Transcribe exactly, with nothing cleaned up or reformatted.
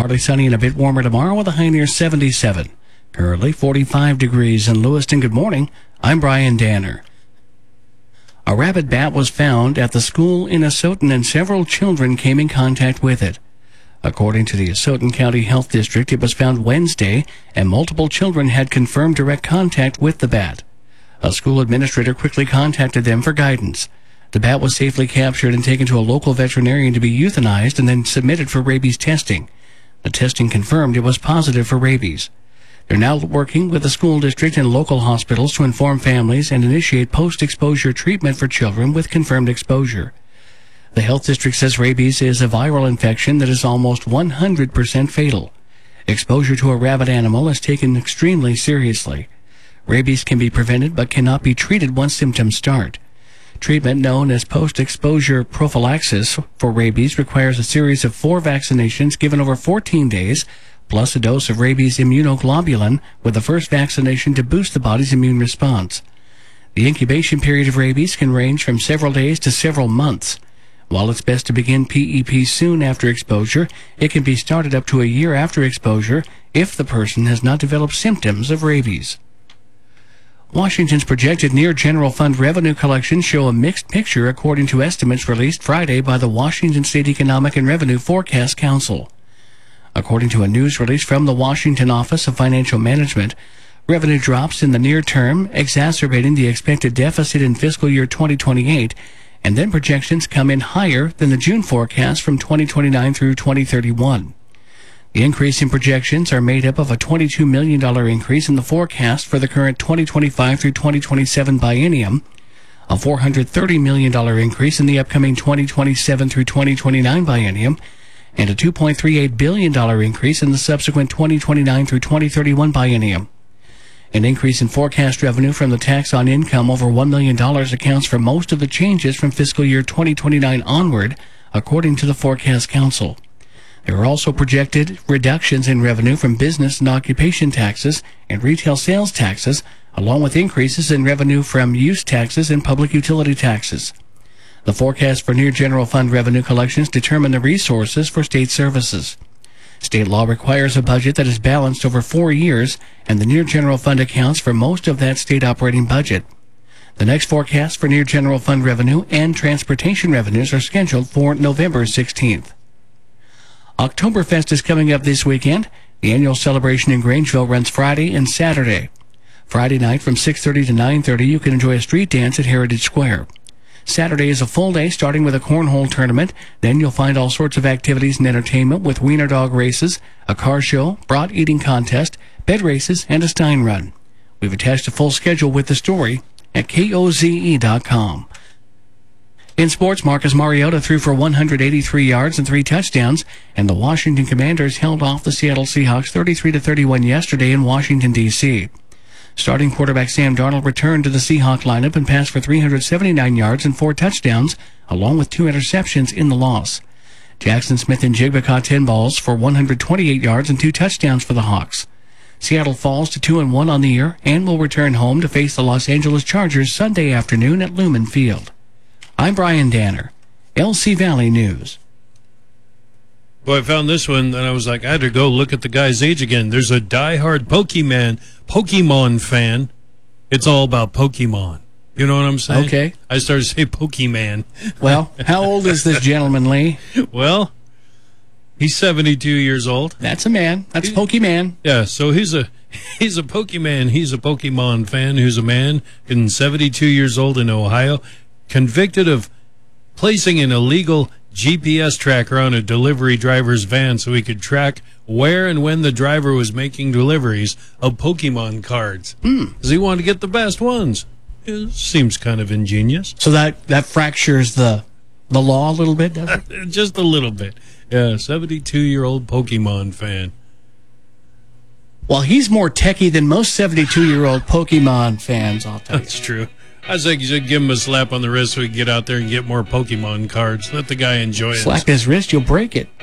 partly sunny and a bit warmer tomorrow with a high near seventy-seven. Currently forty-five degrees in Lewiston. Good morning. I'm Brian Danner. A rabid bat was found at the school in Asotin, and several children came in contact with it. According to the Asotin County Health District, it was found Wednesday, and multiple children had confirmed direct contact with the bat. A school administrator quickly contacted them for guidance. The bat was safely captured and taken to a local veterinarian to be euthanized and then submitted for rabies testing. The testing confirmed it was positive for rabies. They're now working with the school district and local hospitals to inform families and initiate post-exposure treatment for children with confirmed exposure. The health district says rabies is a viral infection that is almost one hundred percent fatal. Exposure to a rabid animal is taken extremely seriously. Rabies can be prevented but cannot be treated once symptoms start. Treatment known as post-exposure prophylaxis for rabies requires a series of four vaccinations given over fourteen days, plus a dose of rabies immunoglobulin with the first vaccination to boost the body's immune response. The incubation period of rabies can range from several days to several months. While it's best to begin P E P soon after exposure, it can be started up to a year after exposure if the person has not developed symptoms of rabies. Washington's projected near general fund revenue collections show a mixed picture according to estimates released Friday by the Washington State Economic and Revenue Forecast Council. According to a news release from the Washington Office of Financial Management, revenue drops in the near term, exacerbating the expected deficit in fiscal year twenty twenty-eight, and then projections come in higher than the June forecast from twenty twenty-nine through twenty thirty-one. The increase in projections are made up of a twenty-two million dollars increase in the forecast for the current twenty twenty-five through twenty twenty-seven biennium, a four hundred thirty million dollars increase in the upcoming twenty twenty-seven through twenty twenty-nine biennium, and a two point three eight billion dollars increase in the subsequent twenty twenty-nine through twenty thirty-one biennium. An increase in forecast revenue from the tax on income over one million dollars accounts for most of the changes from fiscal year twenty twenty-nine onward, according to the Forecast Council. There are also projected reductions in revenue from business and occupation taxes and retail sales taxes, along with increases in revenue from use taxes and public utility taxes. The forecast for near general fund revenue collections determine the resources for state services. State law requires a budget that is balanced over four years, and the near general fund accounts for most of that state operating budget. The next forecast for near general fund revenue and transportation revenues are scheduled for November sixteenth. Oktoberfest is coming up this weekend. The annual celebration in Grangeville runs Friday and Saturday. Friday night from six thirty to nine thirty, you can enjoy a street dance at Heritage Square. Saturday is a full day, starting with a cornhole tournament. Then you'll find all sorts of activities and entertainment with wiener dog races, a car show, brat eating contest, bed races, and a Stein run. We've attached a full schedule with the story at K O Z E dot com. In sports, Marcus Mariota threw for one hundred eighty-three yards and three touchdowns, and the Washington Commanders held off the Seattle Seahawks thirty-three to thirty-one yesterday in Washington, D C Starting quarterback Sam Darnold returned to the Seahawk lineup and passed for three hundred seventy-nine yards and four touchdowns, along with two interceptions in the loss. Jackson Smith and Jigba caught ten balls for one hundred twenty-eight yards and two touchdowns for the Hawks. Seattle falls to two and one on the year and will return home to face the Los Angeles Chargers Sunday afternoon at Lumen Field. I'm Brian Danner, L C Valley News. Boy, I found this one, and I was like, I had to go look at the guy's age again. There's a diehard Pokemon, Pokemon fan. It's all about Pokemon. You know what I'm saying? Okay. I started to say Pokemon. Well, how old is this gentleman, Lee? Well, he's seventy-two years old. That's a man. That's Pokemon. Yeah, so he's a he's a Pokemon. He's a Pokemon fan who's a man and seventy-two years old in Ohio, convicted of placing an illegal G P S tracker on a delivery driver's van so he could track where and when the driver was making deliveries of Pokemon cards. Because mm. he wanted to get the best ones. It seems kind of ingenious. So that, that fractures the the law a little bit, does it? Just a little bit. Yeah, seventy-two-year-old Pokemon fan. Well, he's more techie than most seventy-two-year-old Pokemon fans, I'll tell you. That's true. I think you should give him a slap on the wrist so he can get out there and get more Pokemon cards. Let the guy enjoy it. Slap his wrist, you'll break it.